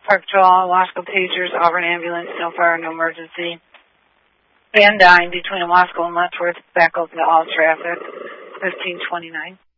Park Patrol, Wasco Pagers, Auburn Ambulance, no fire, no emergency. Van Dyne between Wasco and Letchworth, back open to all traffic, 1529.